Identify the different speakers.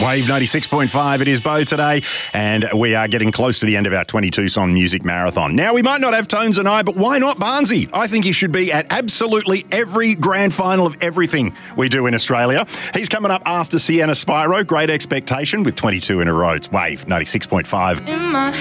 Speaker 1: Wave 96.5, it is Bo today, and we are getting close to the end of our 22-song music marathon. Now, we might not have Tones and I, but why not Barnsey? I think he should be at absolutely every grand final of everything we do in Australia. He's coming up after Sienna Spyro, Great Expectation, with 22 in a row. It's Wave 96.5.
Speaker 2: In my